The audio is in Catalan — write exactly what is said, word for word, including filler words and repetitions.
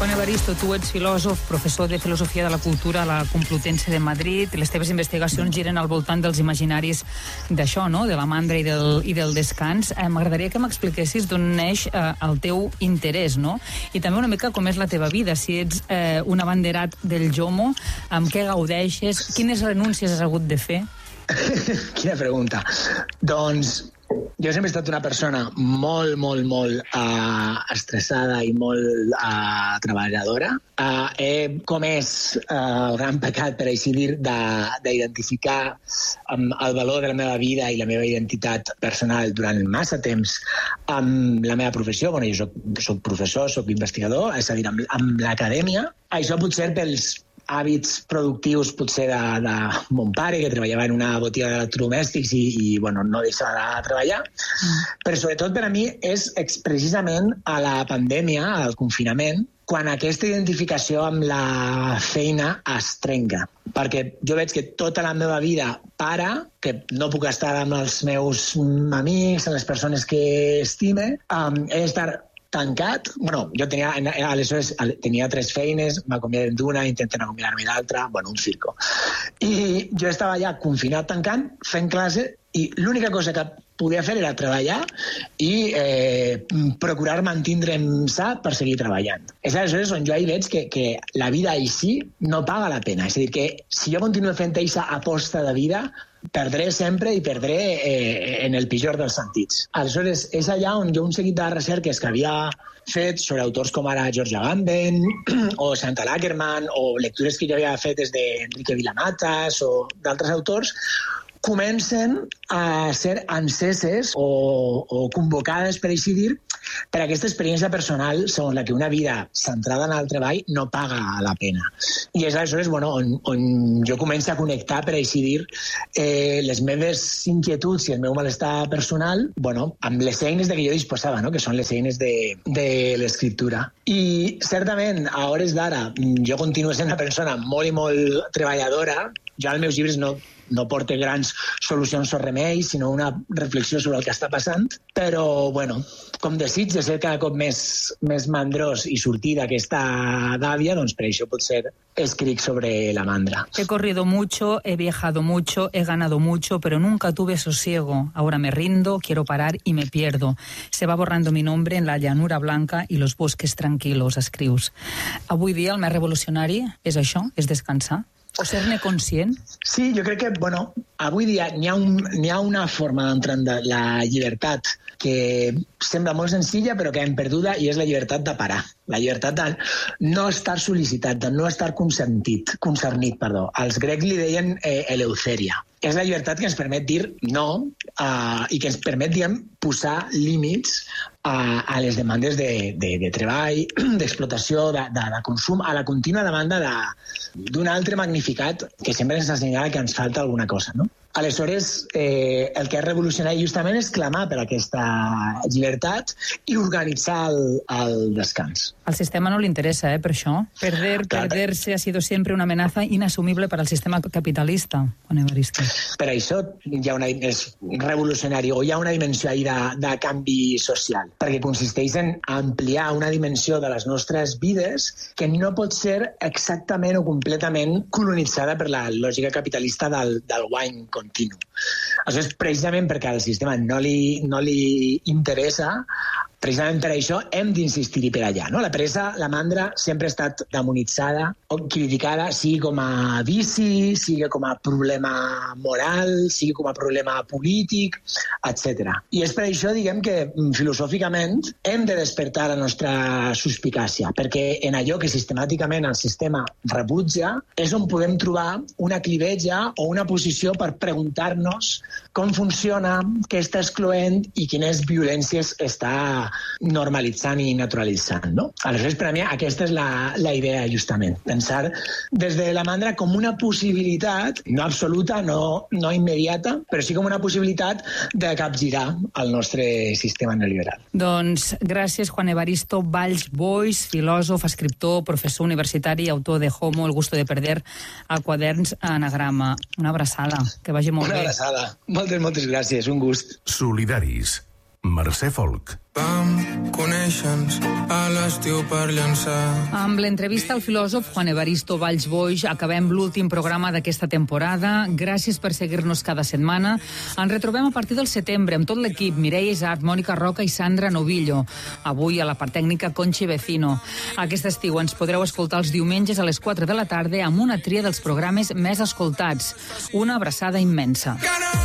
Juan Evaristo, tu ets filòsof, professor de Filosofia de la Cultura a la Complutense de Madrid. Les teves investigacions giren al voltant dels imaginaris d'això, no?, de la mandra i del, i del descans. Eh, M'agradaria que m'expliquessis d'on neix eh, el teu interès, no? I també una mica com és la teva vida, si ets eh, un abanderat del Jomo, amb què gaudeixes, quines renúncies has hagut de fer? Quina pregunta. Doncs jo sempre he estat una persona molt, molt, molt uh, estressada i molt uh, treballadora. Uh, he comès uh, el gran pecat, per així dir, d'identificar um, el valor de la meva vida i la meva identitat personal durant massa temps amb la meva professió. Bueno, jo soc, soc professor, soc investigador, és a dir, amb, amb l'acadèmia. Això potser pels hàbits productius potser de, de mon pare, que treballava en una botiga d'electrodomèstics i, i bueno, no deixava de treballar. Mm. Però sobretot per a mi és precisament a la pandèmia, al confinament, quan aquesta identificació amb la feina es trenca. Perquè jo veig que tota la meva vida para, que no puc estar amb els meus amics, amb les persones que estime, um, he d'estar tancat. Bueno, jo tenia, aleshores tenia tres feines, m'acomiadem d'una, intenten acomiadar-me d'altra, bueno, un circo. I jo estava allà confinat tancant, fent classe, i l'única cosa que podia fer era treballar i eh, procurar mantindre'm sa per seguir treballant. És aleshores on jo hi veig que, que la vida així no paga la pena. És a dir, que si jo continuo fent aquesta aposta de vida, perdré sempre i perdré eh, en el pitjor dels sentits. Aleshores, és allà on jo un seguit de recerques que havia fet sobre autors com ara George Agamben o Chantal Akerman o lectures que jo havia fet des d'Enrique Vilamatas o d'altres autors, comencen a ser enceses o, o convocades, per així dir, per aquesta experiència personal segons la que una vida centrada en el treball no paga la pena. I és aleshores bueno, on, on jo començo a connectar, per així dir, eh, les meves inquietuds i el meu malestar personal bueno, amb les eines de què jo disposava, no? Que són les eines de, de l'escriptura. I certament, a hores d'ara, jo continuo sent una persona molt i molt treballadora. Jo als meus llibres no, no porto grans solucions o remeis, sinó una reflexió sobre el que està passant. Però, bueno, com desig de ser cada cop més, més mandrós i sortir d'aquesta gàbia, doncs per això potser escric sobre la mandra. He corrido mucho, he viajado mucho, he ganado mucho, pero nunca tuve sosiego. Ahora me rindo, quiero parar y me pierdo. Se va borrando mi nombre en la llanura blanca y los bosques tranquilos, escrius. Avui dia el més revolucionari és això, és descansar? O ser-ne conscient? Sí, jo crec que, bueno, avui dia n'hi ha, un, n'hi ha una forma d'entrar en la llibertat que sembla molt senzilla però que hem perduda i és la llibertat de parar. La llibertat de no estar sol·licitat, de no estar consentit, concernit, perdó. Els grecs li deien eh, eleutheria. És la llibertat que ens permet dir no uh, i que ens permet, diguem, posar límits uh, a les demandes de, de, de treball, d'explotació, de, de, de consum, a la contínua demanda d'un de, altre magnificat que sempre ens assenyala que ens falta alguna cosa, no? Aleshores, eh, el que és revolucionari justament és clamar per aquesta llibertat i organitzar el, el descans. Al sistema no li interessa, eh, per això. Perder, Clar, perderse ha sido siempre una amenaza inasumible para el sistema capitalista, Juan Evaristo. Per això hi ha una, és revolucionari o hi ha una dimensió ahí de, de canvi social, perquè consisteix en ampliar una dimensió de les nostres vides que no pot ser exactament o completament colonitzada per la lògica capitalista del, del guany continu. Això és precisament perquè al sistema no li, no li interessa. Precisament per això hem d'insistir-hi per allà. No? La pressa, la mandra, sempre ha estat demonitzada o criticada, sigui com a vici, sigui com a problema moral, sigui com a problema polític, etcètera. I és per això, diguem, que filosòficament hem de despertar la nostra suspicàcia, perquè en allò que sistemàticament el sistema rebutja és on podem trobar una clivetja o una posició per preguntar-nos com funciona, què està excloent i quines violències està normalitzant i naturalitzant, no? Aleshores, per a mi, aquesta és la, la idea, justament. Pensar des de la mandra com una possibilitat, no absoluta, no, no immediata, però sí com una possibilitat de capgirar el nostre sistema neoliberal. Doncs gràcies, Juan Evaristo Valls Boix, filòsof, escriptor, professor universitari, autor de Homo, El gusto de perder, a Quaderns Anagrama. Una abraçada, que vagi molt una bé. Una abraçada. Moltes, moltes gràcies, un gust. Solidaris. Mercè Folk. Vam conèixer-nos a l'estiu per llançar. Amb l'entrevista al filòsof Juan Evaristo Valls Boix acabem l'últim programa d'aquesta temporada. Gràcies per seguir-nos cada setmana. Ens retrobem a partir del setembre amb tot l'equip, Mireia Isart, Mònica Roca i Sandra Novillo. Avui a la part tècnica Conchi Vecino. Aquest estiu ens podreu escoltar els diumenges a les quatre de la tarda amb una tria dels programes més escoltats. Una abraçada immensa.